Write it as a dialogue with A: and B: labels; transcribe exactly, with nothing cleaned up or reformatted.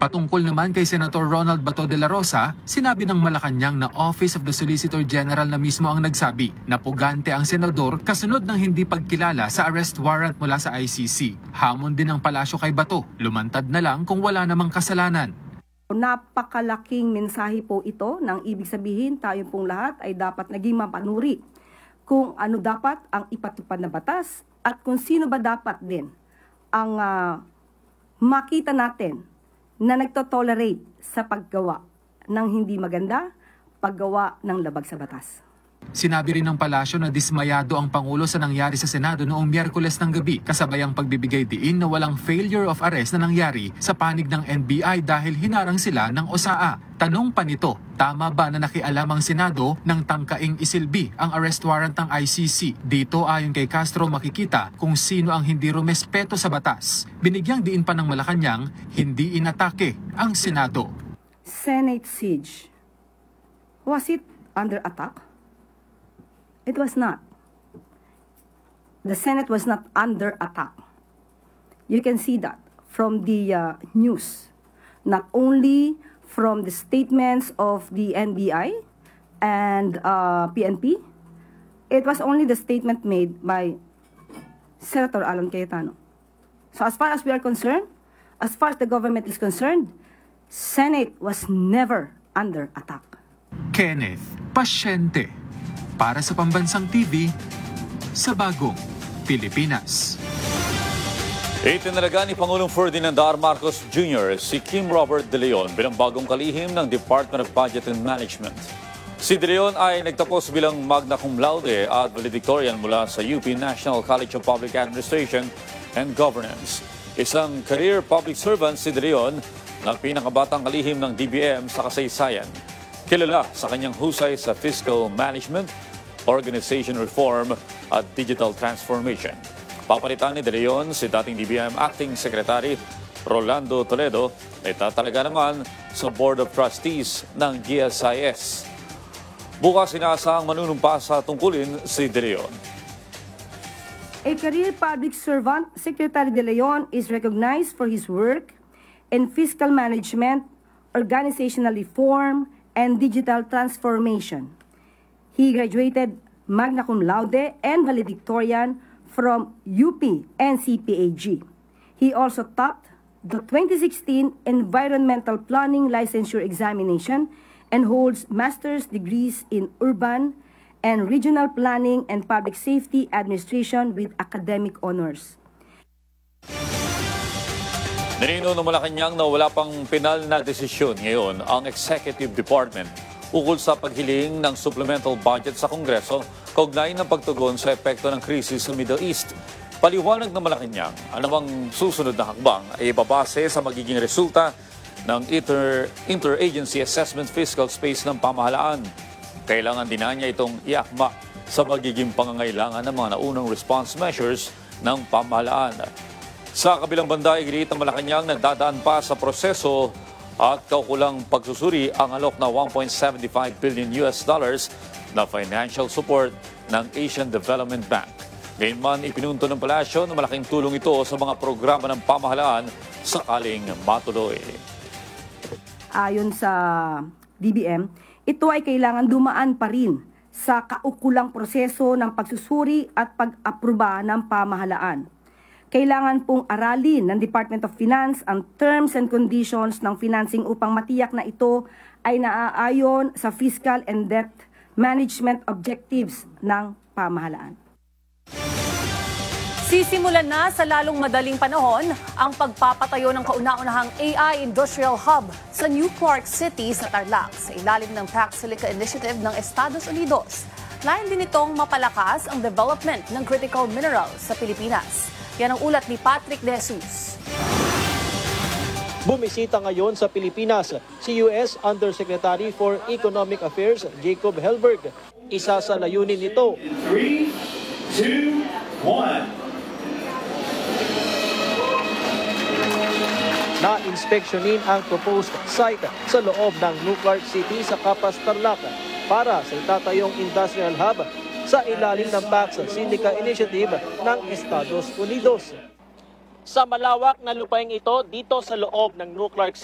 A: Patungkol naman kay Senator Ronald Bato de la Rosa, sinabi ng Malacanang na Office of the Solicitor General na mismo ang nagsabi na pugante ang senador kasunod ng hindi pagkilala sa arrest warrant mula sa I C C. Hamon din ng palasyo kay Bato, lumantad na lang kung wala namang kasalanan.
B: Napakalaking mensahe po ito nang ibig sabihin tayo pong lahat ay dapat naging mapanuri kung ano dapat ang ipatupad na batas at kung sino ba dapat din ang uh, makita natin na nagtotolerate sa paggawa ng hindi maganda, paggawa ng labag sa batas.
A: Sinabi rin ng palasyo na dismayado ang Pangulo sa nangyari sa Senado noong Miyerkules ng gabi, kasabay ang pagbibigay diin na walang failure of arrest na nangyari sa panig ng N B I dahil hinarang sila ng O S A A. Tanong pa nito, tama ba na nakialam ang Senado nang tangkaing isilbi ang arrest warrant ng I C C? Dito ayon kay Castro makikita kung sino ang hindi rumespeto sa batas. Binigyang diin pa ng Malacanang, hindi inatake ang Senado.
B: Senate siege. Was it under attack? It was not. The Senate was not under attack. You can see that from the uh, news, not only from the statements of the N B I and uh, P N P, it was only the statement made by Senator Alan Cayetano. So as far as we are concerned, as far as the government is concerned, Senate was never under attack.
A: Kenneth Pasyente, para sa Pambansang T V, sa Bagong Pilipinas.
C: Itinalaga ni Pangulong Ferdinand R. Marcos Junior si Kim Robert De Leon bilang bagong kalihim ng Department of Budget and Management. Si De Leon ay nagtapos bilang magna cum laude at valedictorian mula sa U P National College of Public Administration and Governance. Isang career public servant si De Leon na pinakabatang kalihim ng D B M sa kasaysayan. Kilala sa kanyang husay sa fiscal management, organization reform at digital transformation. Papalitan ni De Leon si dating D B M Acting Secretary Rolando Toledo na itatalaga naman sa Board of Trustees ng G S I S. Bukas inaasahang manunumpa sa tungkulin si De Leon.
B: A career public servant, Secretary De Leon is recognized for his work in fiscal management, organizational reform, and digital transformation. He graduated magna cum laude and valedictorian from U P N C P A G. He also taught the twenty sixteen Environmental Planning Licensure Examination and holds master's degrees in urban and regional planning and public safety administration with academic honors.
C: Nilinaw ng Malacanang na wala pang pinal na desisyon ngayon ang Executive Department ukol sa paghiling ng supplemental budget sa Kongreso kaugnay ng pagtugon sa epekto ng krisis sa Middle East. Paliwanag ng Malacanang, anumang susunod na hakbang ay ibabase sa magiging resulta ng inter Interagency Assessment Fiscal Space ng pamahalaan. Kailangan din niya itong iakma sa magiging pangangailangan ng mga naunang response measures ng pamahalaan. Sa kabilang banda, iginiit ng Malacanang na dadaan pa sa proseso at kaukulang pagsusuri ang alok na one point seven five billion U S dollars na financial support ng Asian Development Bank. Gayunman, ipinunto ng palasyo na malaking tulong ito sa mga programa ng pamahalaan sakaling matuloy.
B: Ayon sa D B M, ito ay kailangan dumaan pa rin sa kaukulang proseso ng pagsusuri at pag-aproba ng pamahalaan. Kailangan pong aralin ng Department of Finance ang terms and conditions ng financing upang matiyak na ito ay naaayon sa fiscal and debt management objectives ng pamahalaan.
D: Sisimulan na sa lalong madaling panahon ang pagpapatayo ng kauna-unahang A I Industrial Hub sa New Clark City sa Tarlac sa ilalim ng Pax Silica Initiative ng Estados Unidos. Layon din itong mapalakas ang development ng critical minerals sa Pilipinas. Yan ang ulat ni Patrick De Jesus.
E: Bumisita ngayon sa Pilipinas si U S Undersecretary for Economic Affairs Jacob Helberg. Isa sa layunin nito,
F: three, two, one.
E: Na-inspeksyonin ang proposed site sa loob ng New Clark City sa Capas, Tarlac para sa itatayong industrial hub sa ilalim ng Pax Silica Initiative ng Estados Unidos. Sa malawak na lupain ito dito sa loob ng New Clark City,